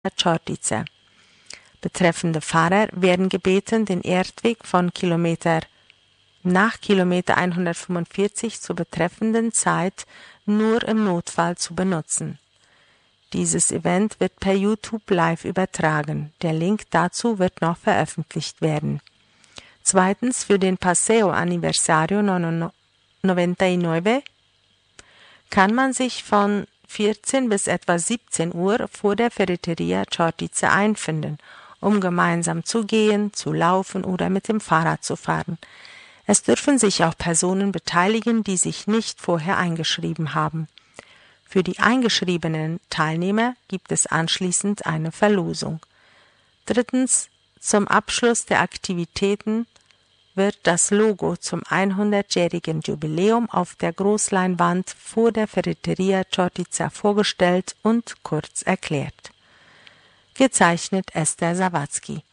Chortice. Betreffende Fahrer werden gebeten, den Erdweg von nach Kilometer 145 zur betreffenden Zeit nur im Notfall zu benutzen. Dieses Event wird per YouTube live übertragen. Der Link dazu wird noch veröffentlicht werden. Zweitens, für den Paseo Aniversario 99 kann man sich von 14 bis etwa 17 Uhr vor der Ferreteria Chortice einfinden, um gemeinsam zu gehen, zu laufen oder mit dem Fahrrad zu fahren. Es dürfen sich auch Personen beteiligen, die sich nicht vorher eingeschrieben haben. Für die eingeschriebenen Teilnehmer gibt es anschließend eine Verlosung. Drittens, zum Abschluss der Aktivitäten wird das Logo zum 100-jährigen Jubiläum auf der Großleinwand vor der Ferreteria Chortice vorgestellt und kurz erklärt. Gezeichnet Esther Sawatzki.